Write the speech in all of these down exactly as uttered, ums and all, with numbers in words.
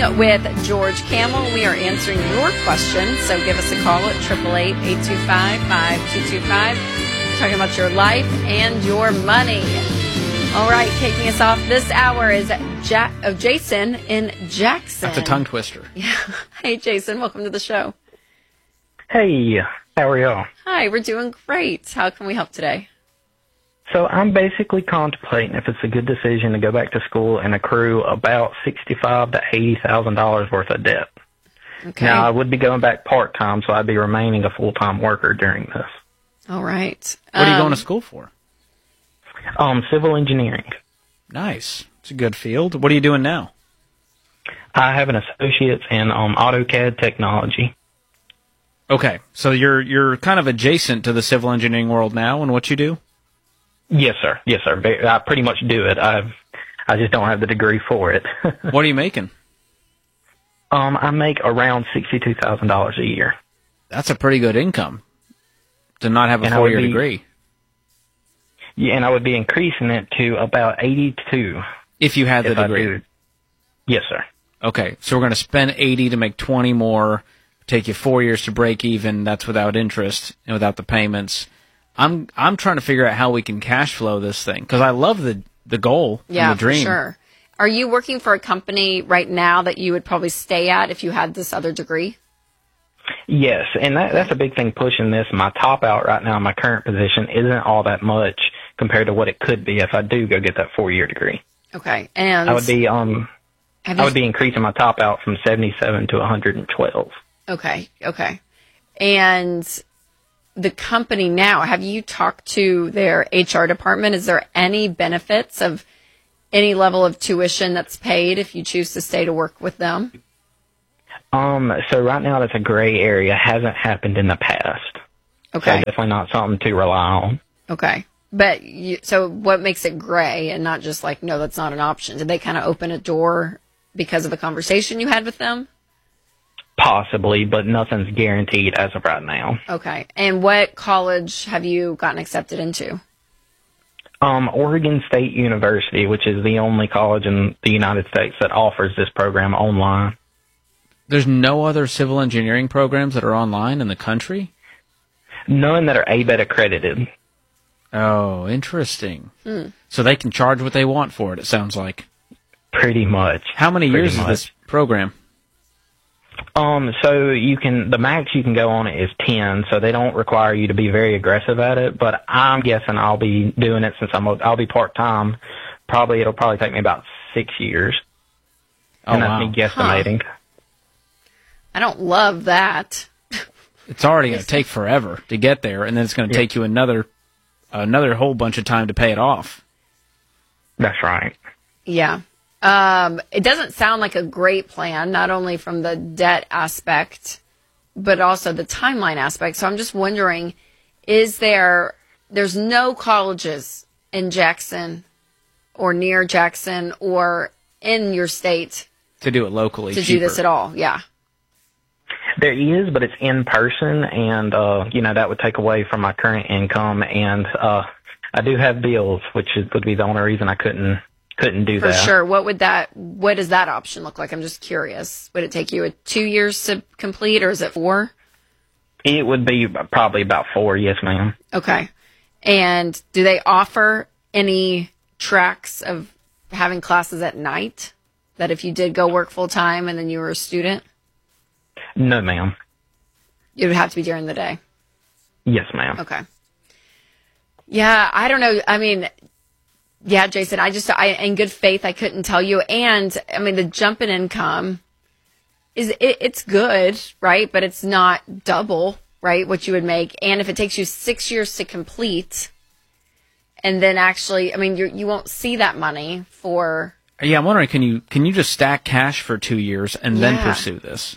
with George Kamel. We are answering your questions, so give us a call at eight eight eight, eight two five, five two two five. Talking about your life and your money. All right, kicking us off this hour is ja- oh, Jason in Jackson. That's a tongue twister. Yeah. Hey, Jason, welcome to the show. Hey, how are y'all? Hi, we're doing great. How can we help today? So I'm basically contemplating if it's a good decision to go back to school and accrue about sixty-five to eighty thousand dollars worth of debt. Okay. Now I would be going back part time, so I'd be remaining a full time worker during this. All right. What are you Um, going to school for? Um, civil engineering. Nice. It's a good field. What are you doing now? I have an associate's in um AutoCAD technology. Okay, so you're you're kind of adjacent to the civil engineering world now in what you do? Yes, sir. Yes, sir. Ba- I pretty much do it. I've I just don't have the degree for it. What are you making? um, I make around sixty-two thousand dollars a year. That's a pretty good income to not have a And I would four-year be- degree. Yeah, and I would be increasing it to about eighty-two. If you had the if I degree. do. Yes, sir. Okay, so we're going to spend eighty to make twenty more, take you four years to break even. That's without interest and without the payments. I'm I'm trying to figure out how we can cash flow this thing because I love the the goal Yeah, and the dream. for sure. Are you working for a company right now that you would probably stay at if you had this other degree? Yes, and that, that's a big thing pushing this. My top out right now in my current position isn't all that much compared to what it could be if I do go get that four-year degree. Okay, and I would be um have I you- would be increasing my top out from seventy-seven to one hundred twelve. Okay, okay. And the company now, have you talked to their H R department? Is there any benefits of any level of tuition that's paid if you choose to stay to work with them? Um, so right now that's a gray area. Hasn't happened in the past. Okay. So definitely not something to rely on. Okay. But you, so what makes it gray and not just like, no, that's not an option? Did they kind of open a door because of the conversation you had with them? Possibly, but nothing's guaranteed as of right now. Okay. And what college have you gotten accepted into? Um, Oregon State University, which is the only college in the United States that offers this program online. There's no other civil engineering programs that are online in the country? None that are A B E T accredited. Oh, interesting. Hmm. So they can charge what they want for it, it sounds like. Pretty much. How many Pretty years much. is this program? Um, so you can, the max you can go on it is ten, so they don't require you to be very aggressive at it, but I'm guessing I'll be doing it since I'm, I'll be part-time. Probably, it'll probably take me about six years. Oh, and that's wow. me guesstimating. I don't love that. It's already going to take forever to get there, and then it's going to Yeah. take you another another whole bunch of time to pay it off. That's right. Yeah. Um, it doesn't sound like a great plan, not only from the debt aspect, but also the timeline aspect. So I'm just wondering, is there, there's no colleges in Jackson or near Jackson or in your state To do it locally. to do cheaper. this at all? Yeah. There is, but it's in person, and, uh, you know, that would take away from my current income, and, uh, I do have bills, which is, would be the only reason I couldn't, couldn't do For that. sure. What would that, what does that option look like? I'm just curious. Would it take you a two years to complete or is it four? It would be probably about four, yes, ma'am. Okay. And do they offer any tracks of having classes at night that if you did go work full time and then you were a student, No, ma'am. it would have to be during the day? Yes, ma'am. Okay. Yeah, I don't know. I mean, yeah, Jason, I just, I, in good faith, I couldn't tell you. And I mean, the jump in income is, it, it's good, right? But it's not double, right? What you would make. And if it takes you six years to complete, and then actually, I mean, you you won't see that money for. Yeah, I'm wondering, can you can you just stack cash for two years and then Yeah. pursue this?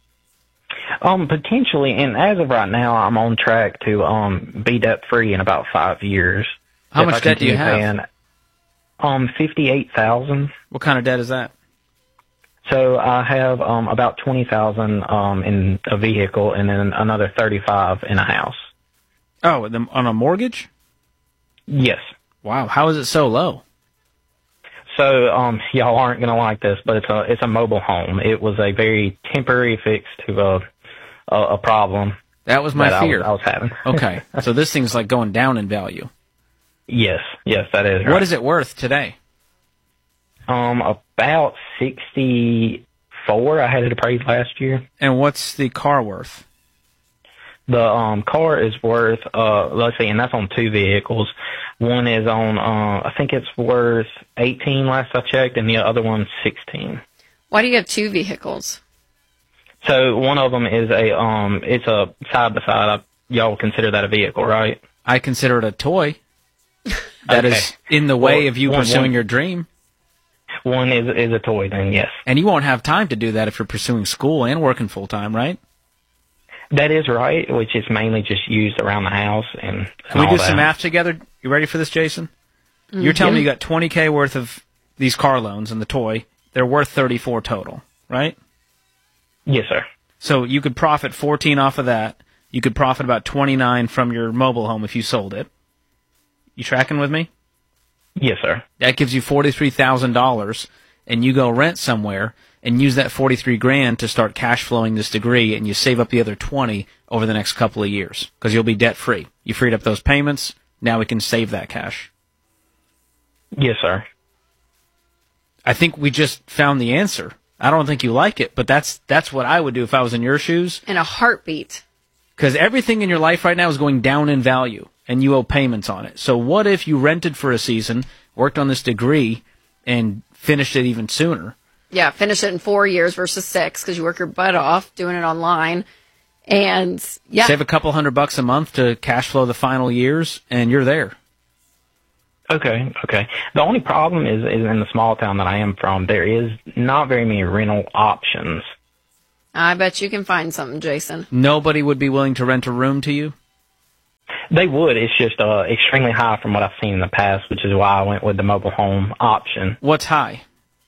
Um, potentially, and as of right now, I'm on track to um be debt free in about five years. How If much I debt do you continue have? paying, um, fifty-eight thousand. What kind of debt is that? So I have um about twenty thousand um in a vehicle, and then another thirty-five in a house. Oh, the, on a mortgage? Yes. Wow, how is it so low? So, um, y'all aren't gonna like this, but it's a it's a mobile home. It was a very temporary fix to a a, a problem. That was my that fear. I was, I was having. Okay, so this thing's like going down in value. Yes, yes, that is right. What is it worth today? Um, about sixty-four. I had it appraised last year. And what's the car worth? The um car is worth uh let's see, and that's on two vehicles. One is on uh I think it's worth eighteen last I checked, and the other one's sixteen. Why do you have two vehicles? So one of them is a um it's a side by side. Y'all consider that a vehicle, right? I consider it a toy. That Okay. is in the way Well, of you one- pursuing one- your dream. One is is a toy, then yes. And you won't have time to do that if you're pursuing school and working full time, right? That is right, which is mainly just used around the house and. and Can we all do that. some math together? You ready for this, Jason? You're telling me you got twenty K worth of these car loans and the toy. They're worth thirty-four total, right? Yes, sir. So you could profit fourteen off of that. You could profit about twenty-nine from your mobile home if you sold it. You tracking with me? Yes, sir. That gives you forty-three thousand dollars, and you go rent somewhere and use that forty-three grand to start cash flowing this degree, and you save up the other twenty over the next couple of years because you'll be debt free. You freed up those payments. Now we can save that cash. Yes, sir. I think we just found the answer. I don't think you like it, but that's that's what I would do if I was in your shoes. In a heartbeat. Because everything in your life right now is going down in value, and you owe payments on it. So what if you rented for a season, worked on this degree, and finished it even sooner? Yeah, finish it in four years versus six because you work your butt off doing it online. And yeah, Save a couple hundred bucks a month to cash flow the final years, and you're there. Okay, okay. The only problem is, is in the small town that I am from, there is not very many rental options. I bet you can find something, Jason. Nobody would be willing to rent a room to you? They would. It's just uh, extremely high from what I've seen in the past, which is why I went with the mobile home option. What's high?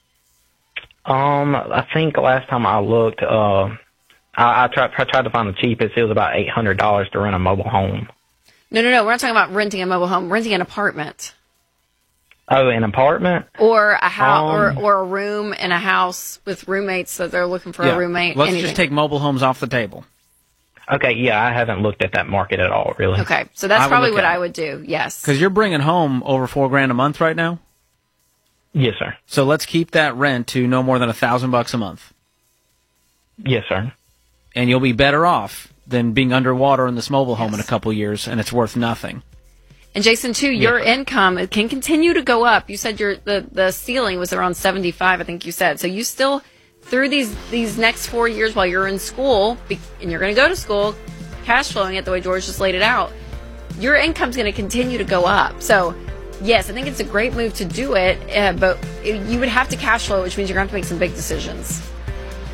Um, I think last time I looked, uh, I, I tried I tried to find the cheapest. It was about eight hundred dollars to rent a mobile home. No, no, no. We're not talking about renting a mobile home. Renting an apartment. Oh, an apartment? Or a house, Um, or, or a room in a house with roommates that they're looking for Yeah. a roommate. Let's anything. just take mobile homes off the table. Okay, yeah, I haven't looked at that market at all, really. Okay, so that's I would probably look what at I it. would do. Yes. Because you're bringing home over four grand a month right now. Yes, sir. So let's keep that rent to no more than a thousand bucks a month. Yes, sir. And you'll be better off than being underwater in this mobile home in a Yes. couple years, and it's worth nothing. And Jason, too, your Yes, sir. income can continue to go up. You said your the, the ceiling was around seventy-five, I think you said. So you still, through these these next four years while you're in school, be- and you're going to go to school, cash flowing it the way George just laid it out, your income's going to continue to go up. So, yes, I think it's a great move to do it, uh, but you would have to cash flow, which means you're going to have to make some big decisions.